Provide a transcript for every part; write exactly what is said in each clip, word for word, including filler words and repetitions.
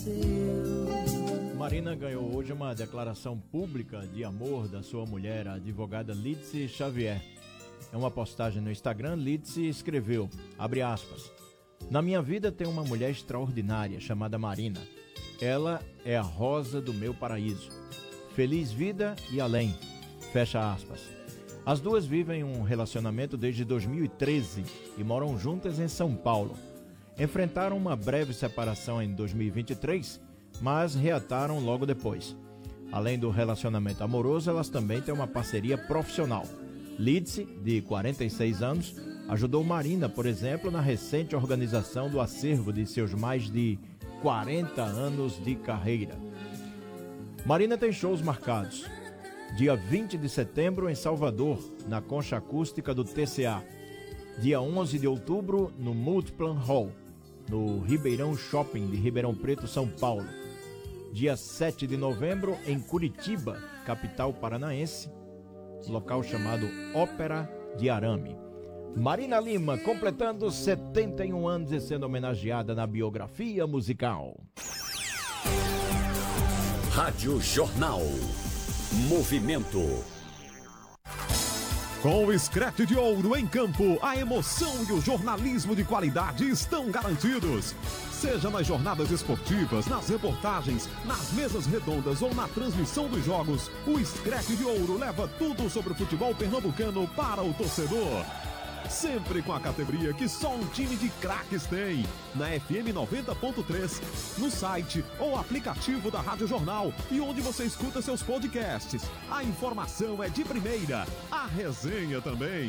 Marina ganhou hoje uma declaração pública de amor da sua mulher, a advogada Lídice Xavier. É uma postagem no Instagram. Lídice escreveu, abre aspas, na minha vida tem uma mulher extraordinária chamada Marina. Ela é a rosa do meu paraíso. Feliz vida e além. Fecha aspas. As duas vivem um relacionamento desde dois mil e treze e moram juntas em São Paulo. Enfrentaram uma breve separação em dois mil e vinte e três, mas reataram logo depois. Além do relacionamento amoroso, elas também têm uma parceria profissional. Lídice, de quarenta e seis anos, ajudou Marina, por exemplo, na recente organização do acervo de seus mais de quarenta anos de carreira. Marina tem shows marcados. Dia vinte de setembro em Salvador, na Concha Acústica do T C A. Dia onze de outubro no Multiplan Hall, no Ribeirão Shopping de Ribeirão Preto, São Paulo. Dia sete de novembro em Curitiba, capital paranaense, local chamado Ópera de Arame. Marina Lima, completando setenta e um anos e sendo homenageada na biografia musical. Rádio Jornal. Movimento. Com o Scratch de Ouro em campo, a emoção e o jornalismo de qualidade estão garantidos. Seja nas jornadas esportivas, nas reportagens, nas mesas redondas ou na transmissão dos jogos, o Scratch de Ouro leva tudo sobre o futebol pernambucano para o torcedor. Sempre com a categoria que só um time de craques tem. Na F M noventa ponto três, no site ou aplicativo da Rádio Jornal e onde você escuta seus podcasts. A informação é de primeira, a resenha também.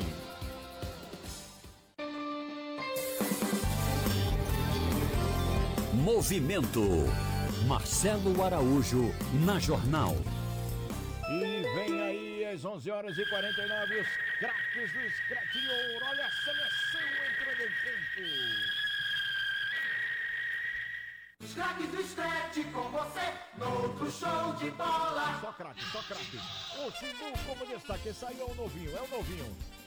Movimento. Marcelo Araújo na Jornal. E vem aí às onze horas e quarenta e nove os craques do Scratch de Ouro. Olha a seleção entrando em campo. Os craques do Scratch com você, no outro show de bola. Só craque, só craque. O Simbu como destaque, esse aí é o novinho, é o novinho.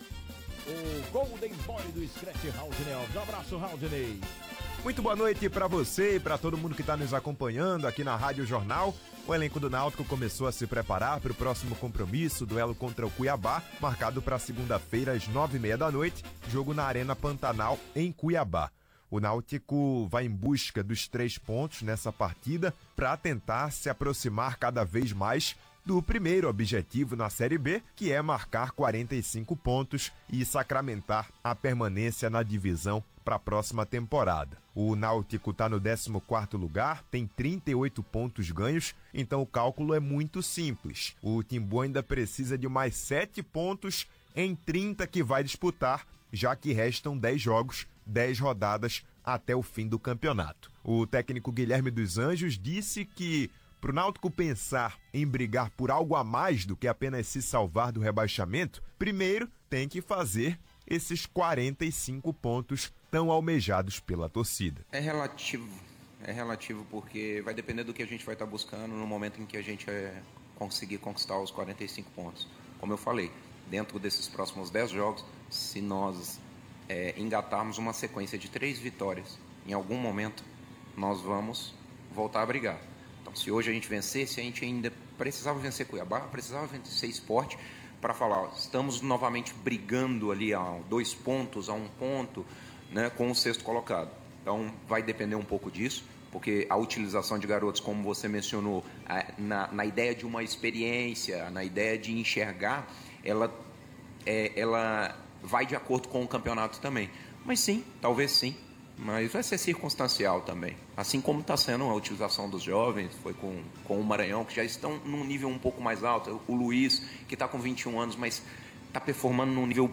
O Golden Boy do Scratch, Raudney Alves. Um abraço, Raudney. Muito boa noite para você e para todo mundo que está nos acompanhando aqui na Rádio Jornal. O elenco do Náutico começou a se preparar para o próximo compromisso, duelo contra o Cuiabá, marcado para segunda-feira às nove e meia da noite, jogo na Arena Pantanal, em Cuiabá. O Náutico vai em busca dos três pontos nessa partida para tentar se aproximar cada vez mais do primeiro objetivo na Série B, que é marcar quarenta e cinco pontos e sacramentar a permanência na divisão para a próxima temporada. O Náutico está no décimo quarto lugar, tem trinta e oito pontos ganhos, então o cálculo é muito simples. O Timbu ainda precisa de mais sete pontos em trinta que vai disputar, já que restam dez jogos, dez rodadas até o fim do campeonato. O técnico Guilherme dos Anjos disse que para o Náutico pensar em brigar por algo a mais do que apenas se salvar do rebaixamento, primeiro tem que fazer esses quarenta e cinco pontos tão almejados pela torcida. É relativo, é relativo porque vai depender do que a gente vai estar buscando no momento em que a gente é, conseguir conquistar os quarenta e cinco pontos. Como eu falei, dentro desses próximos dez jogos, se nós é, engatarmos uma sequência de três vitórias, em algum momento nós vamos voltar a brigar. Então, se hoje a gente vencesse, a gente ainda precisava vencer Cuiabá, precisava vencer Sport, para falar, ó, estamos novamente brigando ali a dois pontos, a um ponto, né, com o sexto colocado. Então, vai depender um pouco disso, porque a utilização de garotos, como você mencionou, na, na ideia de uma experiência, na ideia de enxergar, ela, é, ela vai de acordo com o campeonato também. Mas sim, talvez sim. Mas vai ser circunstancial também. Assim como está sendo a utilização dos jovens, foi com, com o Maranhão, que já estão num nível um pouco mais alto. O Luiz, que está com vinte e um anos, mas está performando num nível